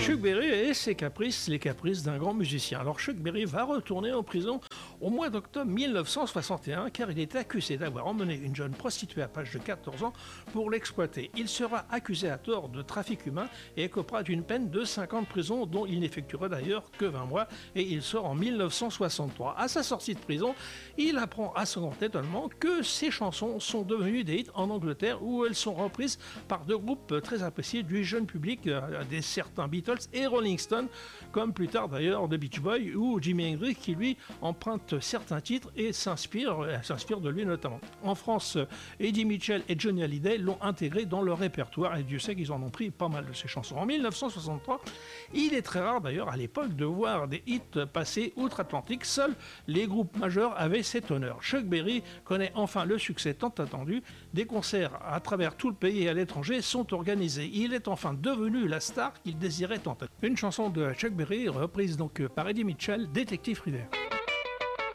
Chuck Berry et ses caprices, les caprices d'un grand musicien. Alors Chuck Berry va retourner en prison au mois d'octobre 1961 car il est accusé d'avoir emmené une jeune prostituée à l'âge de 14 ans pour l'exploiter. Il sera accusé à tort de trafic humain et écopera d'une peine de 5 ans de prison dont il n'effectuera d'ailleurs que 20 mois et il sort en 1963. À sa sortie de prison, il apprend à son grand étonnement que ses chansons sont devenues des hits en Angleterre où elles sont reprises par deux groupes très appréciés du jeune public, des certains Beatles et Rolling Stones, comme plus tard d'ailleurs The Beach Boys ou Jimi Hendrix qui lui emprunte certains titres et s'inspire de lui notamment. En France, Eddie Mitchell et Johnny Hallyday l'ont intégré dans leur répertoire et Dieu sait qu'ils en ont pris pas mal de ces chansons. En 1963, il est très rare d'ailleurs à l'époque de voir des hits passer outre-Atlantique. Seuls les groupes majeurs avaient cet honneur. Chuck Berry connaît enfin le succès tant attendu. Des concerts à travers tout le pays et à l'étranger sont organisés. Il est enfin devenu la star qu'il désirait tant. Une chanson de Chuck Berry reprise donc par Eddie Mitchell, Détective River.